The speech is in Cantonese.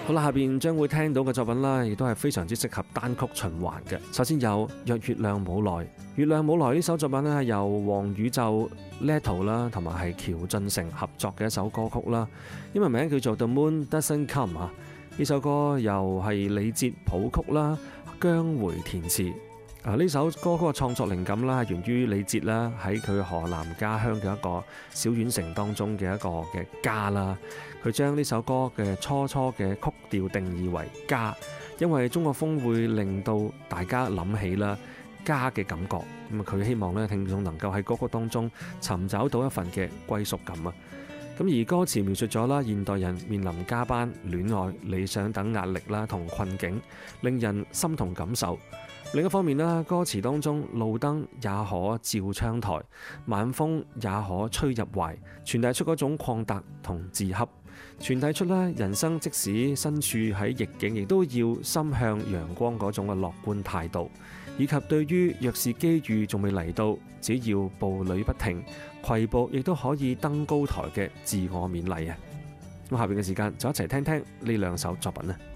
好啦，下邊將會聽到嘅作品啦，亦都係非常之適合單曲循環嘅。首先有《若月亮冇來》，《月亮冇來》呢首作品呢，由黃宇宙、Leto 啦，同埋係喬俊成合作嘅一首歌曲啦。英文名叫做《The Moon Doesn't Come》啊。呢首歌由係李哲譜曲啦，姜回填詞。呢首歌曲嘅創作靈感啦，源於李哲啦喺佢河南家鄉嘅一個小縣城當中嘅一個嘅家啦。佢將呢首歌嘅初嘅曲調定義為家，因為中國風會令到大家諗起啦家嘅感覺。咁佢希望咧聽眾能夠喺歌曲當中尋找到一份嘅歸屬感啊。咁而歌詞描述咗啦現代人面臨加班、戀愛、理想等壓力啦同困境，令人心同感受。另一方面啦，歌詞當中路燈也可照窗台，晚風也可吹入懷，傳遞出嗰種曠達同自洽，傳遞出啦人生即使身處喺逆境，亦都要心向陽光嗰種嘅樂觀態度，以及對於若是機遇仲未嚟到，只要步履不停，攜步亦都可以登高台嘅自我勉勵啊！咁下邊嘅時間就一齊聽聽呢兩首作品啊！